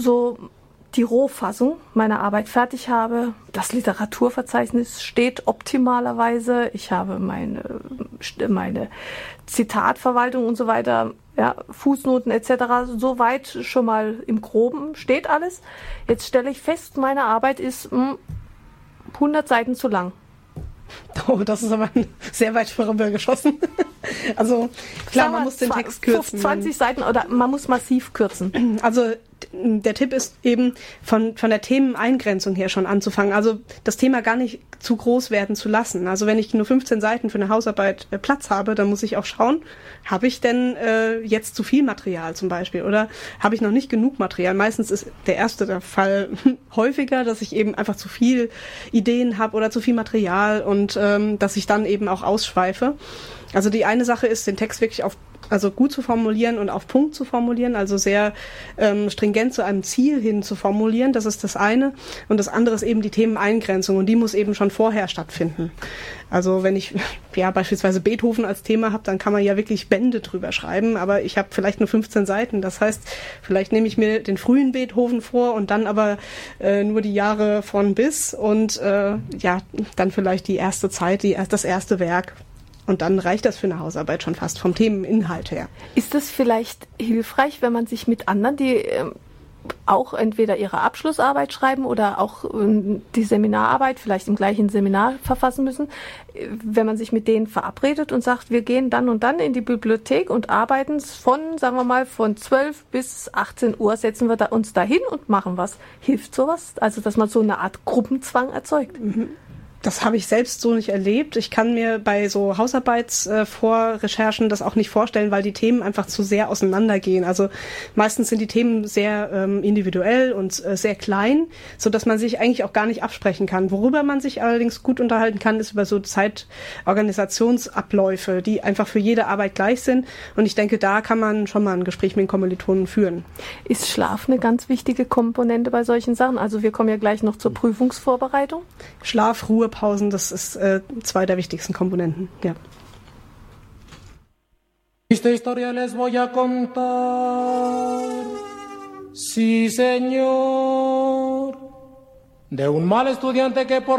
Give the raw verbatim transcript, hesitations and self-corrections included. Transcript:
so die Rohfassung meiner Arbeit fertig habe. Das Literaturverzeichnis steht optimalerweise. Ich habe meine, meine Zitatverwaltung und so weiter, ja, Fußnoten et cetera. Soweit schon mal im Groben steht alles. Jetzt stelle ich fest, meine Arbeit ist mh, hundert Seiten zu lang. Oh, das ist aber sehr weit vorübergeschossen. Also klar, man muss den Text kürzen. zwanzig Seiten oder man muss massiv kürzen. Also der Tipp ist eben von, von der Themeneingrenzung her schon anzufangen. Also das Thema gar nicht zu groß werden zu lassen. Also wenn ich nur fünfzehn Seiten für eine Hausarbeit äh, Platz habe, dann muss ich auch schauen, habe ich denn äh, jetzt zu viel Material zum Beispiel oder habe ich noch nicht genug Material? Meistens ist der erste der Fall häufiger, dass ich eben einfach zu viel Ideen habe oder zu viel Material und ähm, dass ich dann eben auch ausschweife. Also die eine Sache ist, den Text wirklich auf also gut zu formulieren und auf Punkt zu formulieren, also sehr ähm, stringent zu einem Ziel hin zu formulieren, das ist das eine. Und das andere ist eben die Themeneingrenzung und die muss eben schon vorher stattfinden. Also wenn ich ja beispielsweise Beethoven als Thema habe, dann kann man ja wirklich Bände drüber schreiben, aber ich habe vielleicht nur fünfzehn Seiten. Das heißt, vielleicht nehme ich mir den frühen Beethoven vor und dann aber äh, nur die Jahre von bis und äh, ja, dann vielleicht die erste Zeit, die, das erste Werk. Und dann reicht das für eine Hausarbeit schon fast vom Themeninhalt her. Ist das vielleicht hilfreich, wenn man sich mit anderen, die ähm, auch entweder ihre Abschlussarbeit schreiben oder auch ähm, die Seminararbeit vielleicht im gleichen Seminar verfassen müssen, äh, wenn man sich mit denen verabredet und sagt, wir gehen dann und dann in die Bibliothek und arbeiten von, sagen wir mal, von zwölf bis achtzehn Uhr setzen wir da uns da hin und machen was. Hilft sowas? Also, dass man so eine Art Gruppenzwang erzeugt? Mhm. Das habe ich selbst so nicht erlebt. Ich kann mir bei so Hausarbeitsvorrecherchen äh, das auch nicht vorstellen, weil die Themen einfach zu sehr auseinandergehen. Also meistens sind die Themen sehr ähm, individuell und äh, sehr klein, so dass man sich eigentlich auch gar nicht absprechen kann. Worüber man sich allerdings gut unterhalten kann, ist über so Zeitorganisationsabläufe, die einfach für jede Arbeit gleich sind. Und ich denke, da kann man schon mal ein Gespräch mit den Kommilitonen führen. Ist Schlaf eine ganz wichtige Komponente bei solchen Sachen? Also wir kommen ja gleich noch zur Prüfungsvorbereitung. Schlaf, Ruhe, Pausen, das ist äh, zwei der wichtigsten Komponenten, ja. Esta historia les voy a contar, sí señor, de un mal estudiante que por